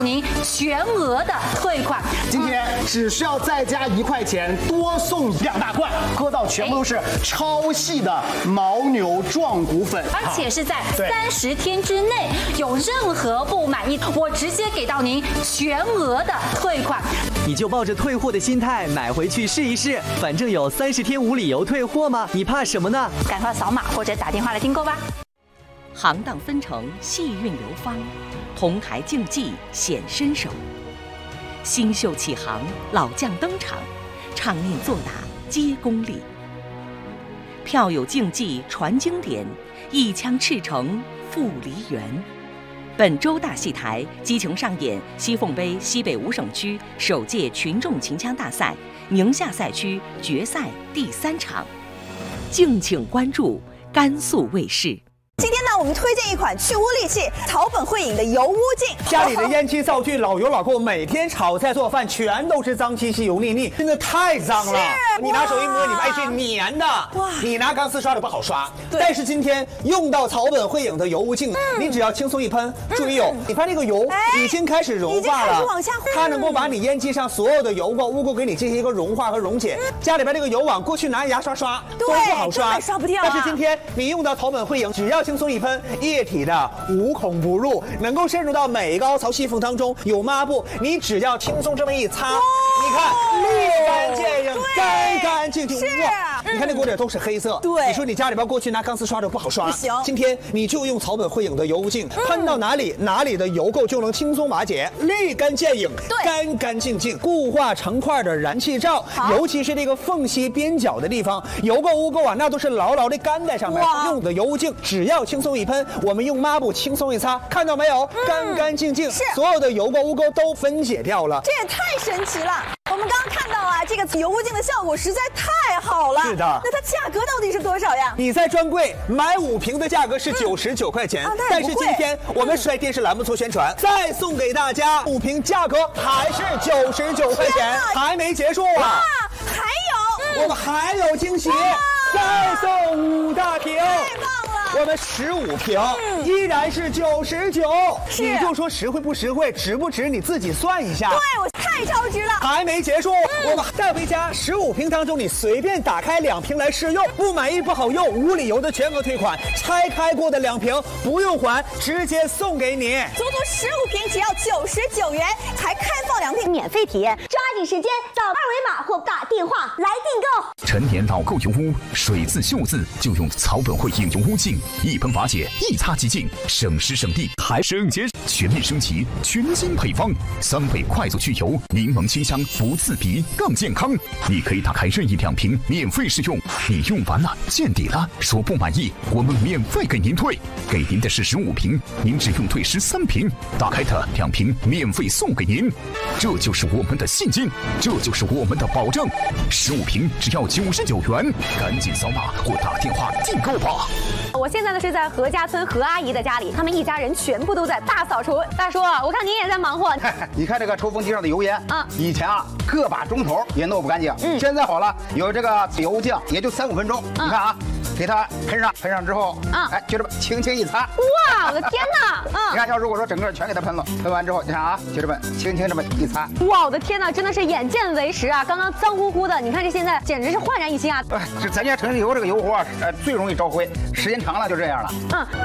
您全额的退款。 今天只需要再加1块钱，多送2大罐，喝到全部都是超细的牦牛壮骨粉， 而且是在30天之内，有任何不满意，我直接给到您全额的退款。 你就抱着退货的心态买回去试一试，反正有30天无理由退货嘛，你怕什么呢？ 赶快扫码或者打电话来订购吧。 行当纷呈，细韵流芳，同台竞技显身手。新秀起航，老将登场，场面作答皆功力。票友竞技传经典，一腔赤诚赴梨园。本周大戏台激情上演西凤杯西北5省区首届群众秦腔大赛宁夏赛区决赛第3场，敬请关注甘肃卫视。 今天呢，我们推荐一款去污利器草本汇隐的油污净。 家里的烟气灶具老油老垢，每天炒菜做饭全都是脏兮兮油腻腻，真的太脏了。你拿手一摸，你发现是粘的。哇！你拿钢丝刷的不好刷。但是今天用到草本汇隐的油污净，你只要轻松一喷，注意哦，你发现这个油已经开始融化了，它能够把你烟机上所有的油垢污垢给你进行一个融化和溶解。家里边这个油网过去拿牙刷刷都不好刷， 刷不掉。 但是今天你用到草本汇隐，只要轻松一喷，液体的无孔不入，能够渗入到每个凹槽细缝当中。有抹布，你只要轻松这么一擦，你看立竿见影，干干净净。哇，你看这锅底都是黑色。对，你说你家里边过去拿钢丝刷的不好刷，不行。今天你就用草本汇隐的油污净，喷到哪里的油垢就能轻松瓦解，立竿见影，干干净净，固化成块的燃气罩，尤其是这个缝隙边角的地方，油垢污垢啊，那都是牢牢的干在上面。用的油污净只要轻松一喷，我们用抹布轻松一擦，看到没有？干干净净，所有的油垢污垢都分解掉了。 这也太神奇了！我们刚刚看到啊，这个油污净的效果实在太好了。是的。那它价格到底是多少呀？ 你在专柜买5瓶的价格是99块钱，但是今天我们在电视栏目做宣传，再送给大家5瓶，价格还是99块钱，还没结束啊！ 还有， 我们还有惊喜，再送5大瓶。太棒了！我们15瓶依然是99，你就说实惠不实惠，值不值你自己算一下。 对，我太超值了。 还没结束，我们带回家15瓶当中，你随便打开2瓶来试用，不满意不好用，无理由的全额退款。拆开过的2瓶不用还，直接送给你。 足足15瓶只要99元，还开放2瓶免费体验，抓紧时间扫2维码或打电话来订购。 陈年老垢油污，水渍锈渍就用草本汇隐油污净，一喷瓦解，一擦即净，省时省力还省钱。全面升级，全新配方，3倍快速去油，柠檬清香，不刺鼻，更健康。你可以打开任意2瓶免费试用，你用完了见底了，说不满意，我们免费给您退，给您的是15瓶，您只用退13瓶，打开的2瓶免费送给您。这就是我们的信心，这就是我们的保证。15瓶只要99元，赶紧扫码或打电话订购吧。 我现在呢是在何家村何阿姨的家里，他们一家人全部都在大扫除。大叔，我看您也在忙活。 你看这个抽风机上的油烟，以前啊个把钟头也弄不干净，现在好了，有这个油浆也就3、5分钟。你看啊，给它喷上之后，哎，就这么轻轻一擦。 哇，我的天哪！ 你看，要如果说整个全给它喷了，喷完之后，你看啊，就这么轻轻这么一擦。 哇，我的天哪，真的是眼见为实啊！刚刚脏乎乎的，你看这现在简直是焕然一新啊！ 这咱家城里油这个油活最容易招灰，时间长了就这样了。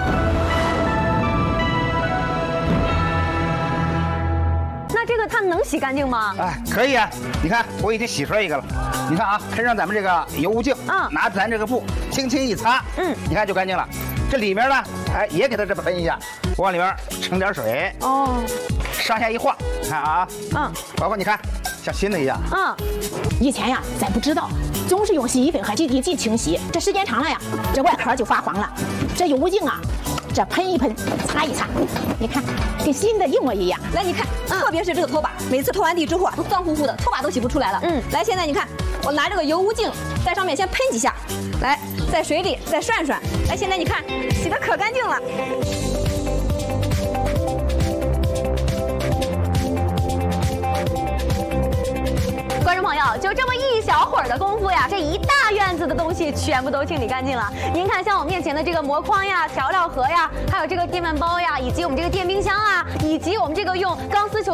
那这个它能洗干净吗？ 哎，可以啊！你看，我已经洗出来一个了。你看啊，喷上咱们这个油污净，拿咱这个布轻轻一擦，你看就干净了。这里面呢，哎，也给它这么喷一下，往里面盛点水，上下一晃，你看啊，包括你看，像新的一样。 以前呀，咱不知道，总是用洗衣粉和洗涤剂清洗，这时间长了呀，这外壳就发黄了。这油污净啊，这喷一喷，擦一擦，你看跟新的一模一样。 来，你看，特别是这个拖把，每次拖完地之后啊，都脏乎乎的，拖把都洗不出来了。来，现在你看，我拿这个油污净在上面先喷几下，来，在水里再涮涮。来，现在你看，洗得可干净了。 观众朋友，就这么一小会儿的功夫呀，这一大院子的东西全部都清理干净了。您看，像我面前的这个膜筐呀、调料盒呀，还有这个电饭煲呀，以及我们这个电冰箱啊，以及我们这个用钢丝球